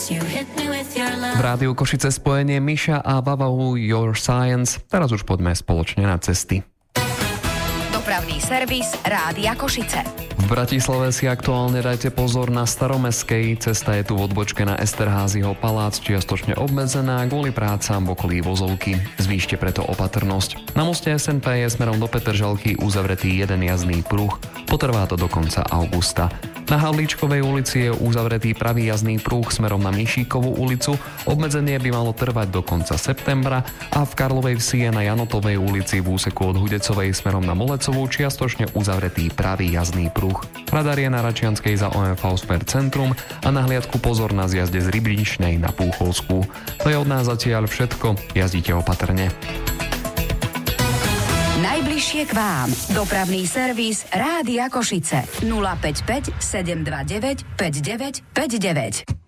V rádiu Košice spojenie Miša a Vavahu Your Science. Teraz už poďme spoločne na cesty. Dopravný servis Rádia Košice. V Bratislave si aktuálne dajte pozor na Staromestskej. Cesta je tu v odbočke na Esterházyho palác čiastočne obmedzená kvôli prácam v okolí Vozovky. Zvýšte preto opatrnosť. Na moste SNP je smerom do Petržalky uzavretý jeden jazdný pruh. Potrvá to do konca augusta. Na Havlíčkovej ulici je uzavretý pravý jazdný pruh smerom na Mišíkovú ulicu. Obmedzenie by malo trvať do konca septembra a v Karlovej Vsi je na Janotovej ulici v úseku od Hudecovej smerom na Molecovú čiastočne uzavretý pravý jazdný pruh. Radar je na Račianskej za OMV Sper Centrum a na hliadku pozor na zjazde z Rybničnej na Púchovskú. To je od nás zatiaľ všetko. Jazdite opatrne. Najbližšie k vám. Dopravný servis Rádia Košice. 055 729 5959.